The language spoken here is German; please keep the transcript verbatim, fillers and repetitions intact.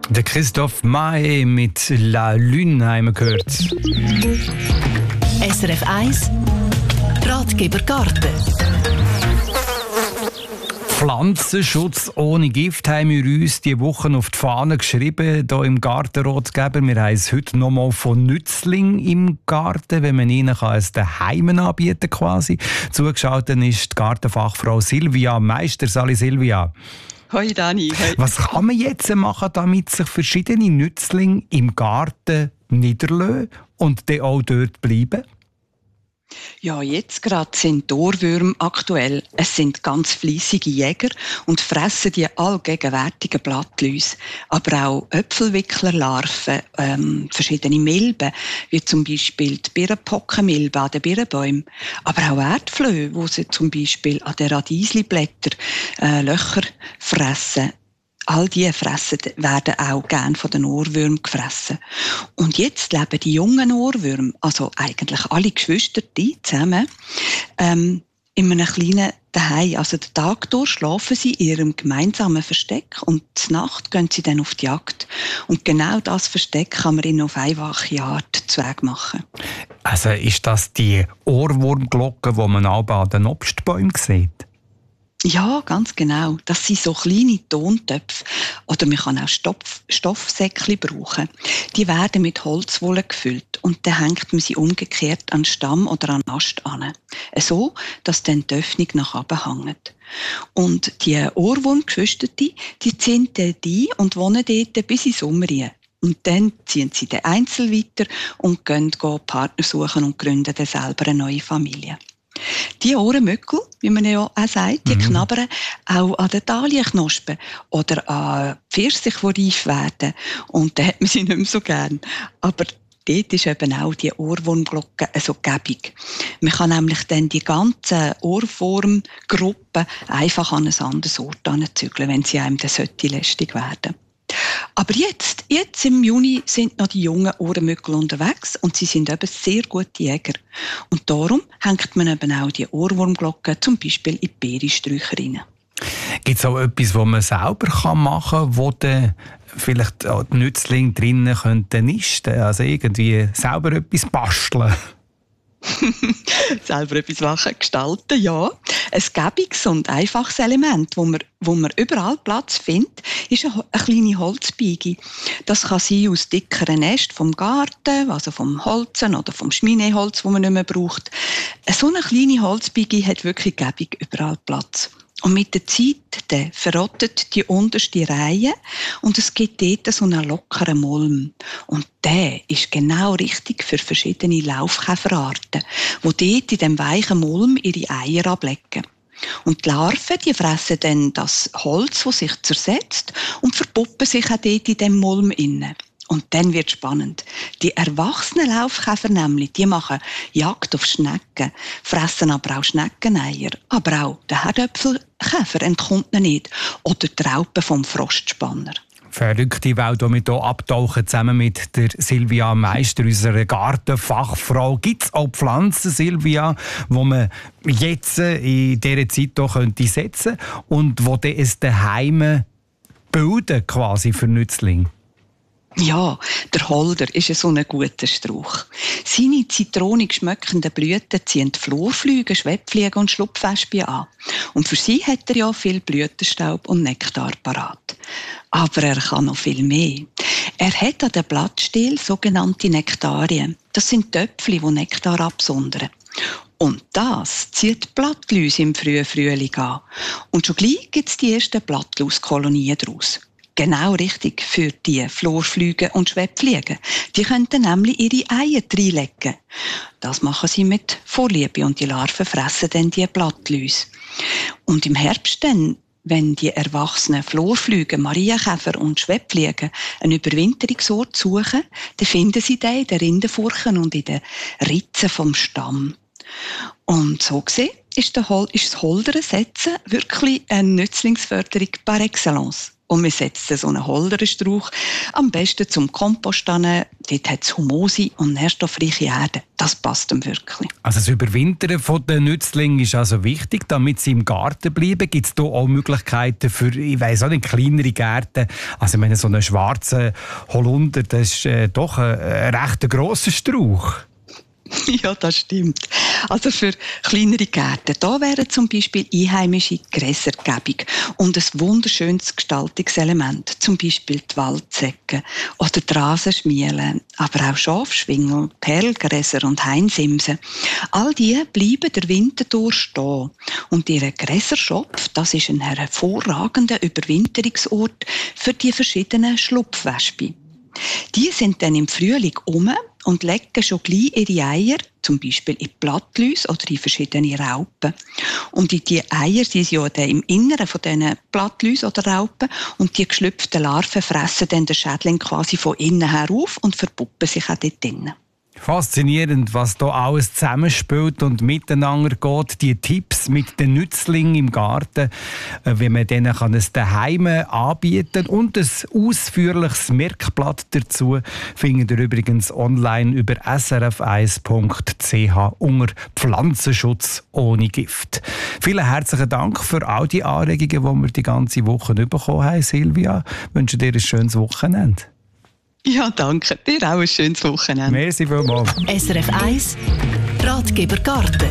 Der Christoph Maé mit La Lune haben wir gehört. S R F eins Ratgeber Garten. Pflanzenschutz ohne Gift haben wir uns diese Woche auf die Fahne geschrieben, hier im Gartenratgeber. Wir haben es heute nochmal von Nützling im Garten, wenn man ihnen kann, es daheim anbieten quasi. Zugeschaltet ist die Gartenfachfrau Silvia Meister. Sali Silvia. Hoi Dani. Hoi. Was kann man jetzt machen, damit sich verschiedene Nützlinge im Garten niederlassen und dann auch dort bleiben? Ja, jetzt gerade sind die Ohrwürmer aktuell. Es sind ganz fleissige Jäger und fressen die allgegenwärtigen Blattläuse. Aber auch Äpfelwicklerlarven, ähm, verschiedene Milben, wie zum Beispiel die Birnenpockenmilbe an den Birnenbäumen. Aber auch Erdflöhe, wo sie zum Beispiel an den Radiesli-Blättern äh, Löcher fressen. All diese fressen werden auch gern von den Ohrwürmern gefressen. Und jetzt leben die jungen Ohrwürmer, also eigentlich alle Geschwister zusammen, ähm, in einem kleinen Zuhause. Also den Tag durch schlafen sie in ihrem gemeinsamen Versteck und die Nacht gehen sie dann auf die Jagd. Und genau das Versteck kann man ihnen auf einfache Art zu Weg machen. Also ist das die Ohrwurmglocke, die man auch an den Obstbäumen sieht? Ja, ganz genau. Das sind so kleine Tontöpfe. Oder man kann auch Stoff, Stoffsäckchen brauchen. Die werden mit Holzwolle gefüllt und dann hängt man sie umgekehrt an den Stamm oder an den Ast an. So, dass dann die Öffnung nach oben hängt. Und die Ohrwurmgeschwister, die ziehen dort ein und wohnen dort bis in den Sommer rein. Und dann ziehen sie den Einzel weiter und gehen Partner suchen und gründen dann selber eine neue Familie. Die Ohrenmückel, wie man ja auch sagt, die mhm. knabbern auch an den Dahlienknospen oder an Pfirsich, die reif werden. Und dann hat man sie nicht mehr so gern. Aber dort ist eben auch die Ohrwurmglocke so gäbig. Man kann nämlich dann die ganze Ohrwurmgruppe einfach an ein anderes Ort anzügeln, wenn sie einem dann lästig werden. Aber jetzt, jetzt im Juni sind noch die jungen Ohrenmückel unterwegs und sie sind eben sehr gute Jäger. Und darum hängt man eben auch die Ohrwurmglocken zum Beispiel in die Beerensträucher rein. Gibt es auch etwas, was man selber machen kann, wo dann vielleicht die Nützlinge drinnen könnten nisten? Also irgendwie selber etwas basteln? Selber etwas machen, gestalten, ja. Ein gäbiges und einfaches Element, wo man, wo man überall Platz findet, ist eine, eine kleine Holzbiege. Das kann sein aus dickeren Ästen vom Garten, also vom Holzen oder vom Schmineholz, das man nicht mehr braucht. So eine kleine Holzbiege hat wirklich gäbig überall Platz. Und mit der Zeit dann verrottet die unterste Reihe und es gibt dort so einen lockeren Mulm. Und der ist genau richtig für verschiedene Laufkäferarten, die dort in diesem weichen Mulm ihre Eier ablegen. Und die Larven, die fressen dann das Holz, das sich zersetzt und verpuppen sich auch dort in diesem Mulm inne. Und dann wird spannend. Die erwachsenen Laufkäfer nämlich, die machen Jagd auf Schnecken, fressen aber auch Schneckeneier. Aber auch der Herdöpfelkäfer entkommt ihnen nicht. Oder die Raupen vom Frostspanner. Verrückte Welt, die wir hier abtauchen, zusammen mit der Silvia Meister, unserer Gartenfachfrau. Gibt es auch Pflanzen, Silvia, die man jetzt in dieser Zeit hier könnte setzen und die dann ein Daheim bilden quasi für Nützlinge? Ja, der Holder ist so ein guter Strauch. Seine zitronig schmeckenden Blüten ziehen Florfliegen, Schwebfliegen und Schlupfwespen an. Und für sie hat er ja viel Blütenstaub und Nektar parat. Aber er kann noch viel mehr. Er hat an den Blattstielen sogenannte Nektarien. Das sind Töpfchen, die Nektar absondern. Und das zieht die Blattläuse im frühen Frühling an. Und schon gleich gibt es die ersten Blattlauskolonien daraus. Genau richtig für die Florfliegen und Schwebfliegen. Die könnten nämlich ihre Eier reinlegen. Das machen sie mit Vorliebe und die Larven fressen dann die Blattläuse. Und im Herbst dann, wenn die erwachsenen Florfliegen, Marienkäfer und Schwebfliegen einen Überwinterungsort suchen, dann finden sie den in den Rindenfurchen und in den Ritzen vom Stamm. Und so gesehen ist, der Hol- ist das Holdern setzen wirklich eine Nützlingsförderung par excellence. und wir setzen so einen Holderstrauch am besten zum Kompost an. Dort hat es Humose und nährstoffreiche Erde. Das passt ihm wirklich. Also das Überwintern von den Nützlingen ist also wichtig, damit sie im Garten bleiben. Gibt es da auch Möglichkeiten für, ich weiss auch nicht, kleinere Gärten? Also ich meine, so einen schwarzen Holunder, das ist äh, doch ein, ein recht grosser Strauch. Ja, das stimmt. Also für kleinere Gärten, da wären zum Beispiel einheimische Gräsergebung und ein wunderschönes Gestaltungselement, zum Beispiel die Waldsäcke oder die Rasenschmiele, aber auch Schafschwingel, Perlgräser und Hainsimsen. All die bleiben der Winter durch stehen. Und ihr Gräserschopf, das ist ein hervorragender Überwinterungsort für die verschiedenen Schlupfwespen. Die sind dann im Frühling um und legen schon gleich ihre Eier, zum Beispiel in Blattläuse oder in verschiedene Raupen. Und die Eier sind ja dann im Inneren von diesen Blattläuse oder Raupen und die geschlüpften Larven fressen dann den Schädling quasi von innen her auf und verpuppen sich auch dort drinnen. Faszinierend, was da alles zusammenspielt und miteinander geht. Die Tipps mit den Nützlingen im Garten, wie man denen kann es daheim anbieten und ein ausführliches Merkblatt dazu findet ihr übrigens online über s r f eins punkt c h unter Pflanzenschutz ohne Gift. Vielen herzlichen Dank für all die Anregungen, die wir die ganze Woche bekommen haben, Silvia. Ich wünsche dir ein schönes Wochenende. Ja, danke. Dir auch ein schönes Wochenende. Merci vielmals. S R F eins Ratgeber Garten.